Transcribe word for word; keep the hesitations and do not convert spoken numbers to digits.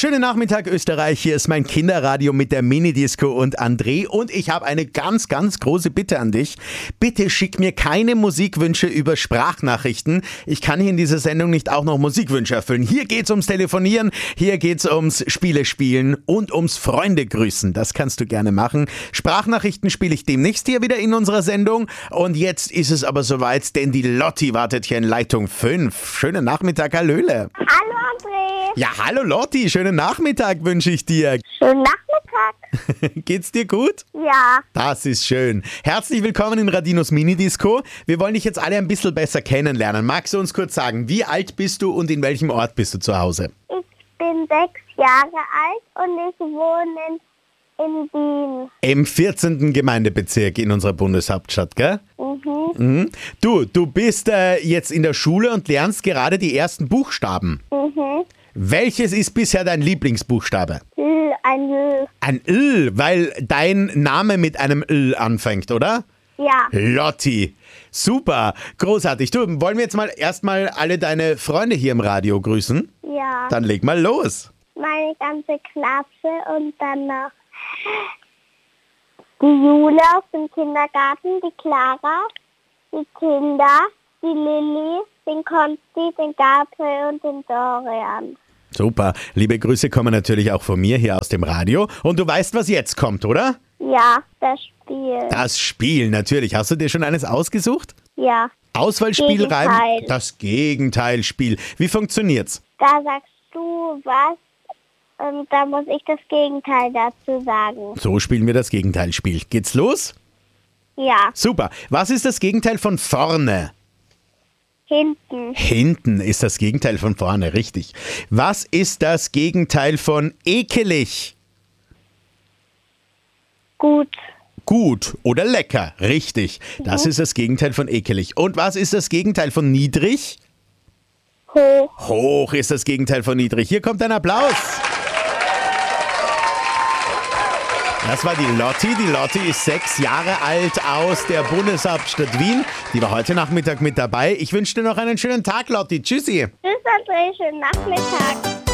Schönen Nachmittag Österreich, hier ist mein Kinderradio mit der Minidisco und André und ich habe eine ganz, ganz große Bitte an dich. Bitte schick mir keine Musikwünsche über Sprachnachrichten. Ich kann hier in dieser Sendung nicht auch noch Musikwünsche erfüllen. Hier geht's ums Telefonieren, hier geht's ums Spiele spielen und ums Freunde grüßen. Das kannst du gerne machen. Sprachnachrichten spiele ich demnächst hier wieder in unserer Sendung und jetzt ist es aber soweit, denn die Lotti wartet hier in Leitung fünf. Schönen Nachmittag, Hallöle. Hallo André. Ja, hallo Lotti, schönen Nachmittag wünsche ich dir. Schönen Nachmittag. Geht's dir gut? Ja. Das ist schön. Herzlich willkommen in Radinos Minidisco. Wir wollen dich jetzt alle ein bisschen besser kennenlernen. Magst du uns kurz sagen, wie alt bist du und in welchem Ort bist du zu Hause? Ich bin sechs Jahre alt und ich wohne in Wien. Im vierzehnten Gemeindebezirk in unserer Bundeshauptstadt, gell? Mhm. Mhm. Du, du bist äh, jetzt in der Schule und lernst gerade die ersten Buchstaben. Mhm. Welches ist bisher dein Lieblingsbuchstabe? L, ein L. Ein L, weil dein Name mit einem L anfängt, oder? Ja. Lotti. Super, großartig. Du, wollen wir jetzt mal erstmal alle deine Freunde hier im Radio grüßen? Ja. Dann leg mal los. Meine ganze Klasse und dann noch die Jule aus dem Kindergarten, die Clara, die Kinder, die Lilly, den Konsti, den Gabriel und den Dorian. Super, liebe Grüße kommen natürlich auch von mir hier aus dem Radio. Und du weißt, was jetzt kommt, oder? Ja, das Spiel. Das Spiel, natürlich. Hast du dir schon eines ausgesucht? Ja. Auswahlspiel Gegenteil. reimen? Das Gegenteilspiel. Wie funktioniert's? Da sagst du was und da muss ich das Gegenteil dazu sagen. So spielen wir das Gegenteilspiel. Geht's los? Ja. Super. Was ist das Gegenteil von vorne? Hinten. Hinten ist das Gegenteil von vorne, richtig. Was ist das Gegenteil von ekelig? Gut. Gut oder lecker, richtig. Das ist das Gegenteil von ekelig. Und was ist das Gegenteil von niedrig? Hoch. Hoch ist das Gegenteil von niedrig. Hier kommt ein Applaus. Das war die Lotti. Die Lotti ist sechs Jahre alt aus der Bundeshauptstadt Wien. Die war heute Nachmittag mit dabei. Ich wünsche dir noch einen schönen Tag, Lotti. Tschüssi. Tschüss, André. Schönen Nachmittag.